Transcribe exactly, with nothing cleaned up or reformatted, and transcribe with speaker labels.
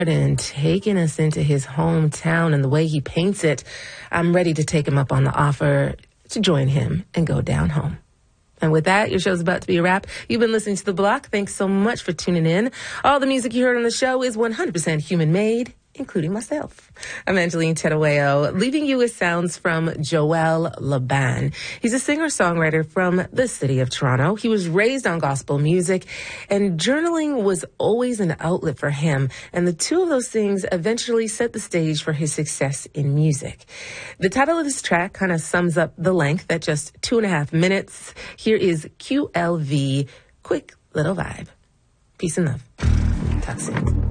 Speaker 1: and taking us into his hometown and the way he paints it. I'm ready to take him up on the offer to join him and go down home. And with that, your show's about to be a wrap. You've been listening to The Block. Thanks so much for tuning in. All the music you heard on the show is one hundred percent human-made, including myself. I'm Angeline Tedaweo, leaving you with sounds from Joel Laban. He's a singer-songwriter from the city of Toronto. He was raised on gospel music, and journaling was always an outlet for him. And the two of those things eventually set the stage for his success in music. The title of this track kind of sums up the length at just two and a half minutes. Here is Q L V, Quick Little Vibe. Peace and love. Talk soon.